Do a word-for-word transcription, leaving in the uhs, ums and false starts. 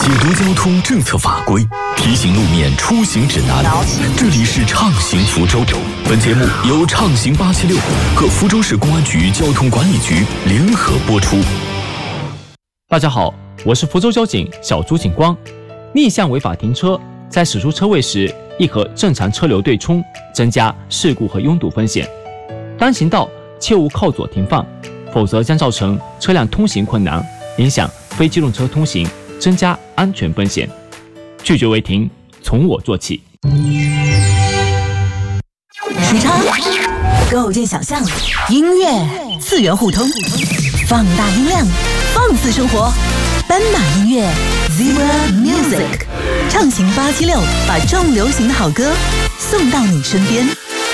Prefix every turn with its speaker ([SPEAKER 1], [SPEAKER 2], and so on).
[SPEAKER 1] 解读交通政策法规，提醒路面出行指南。这里是畅行福州。本节目由畅行八七六和福州市公安局交通管理局联合播出。
[SPEAKER 2] 大家好，我是福州交警小朱警光。逆向违法停车，在驶出车位时，易和正常车流对冲，增加事故和拥堵风险。单行道切勿靠左停放，否则将造成车辆通行困难，影响非机动车通行，增加安全风险。拒绝违停，从我做起。
[SPEAKER 3] 时差构建想象，音乐次元互通，放大音量，放肆生活。斑马音乐 Zebra Music， 畅行八七六，把重流行的好歌送到你身边。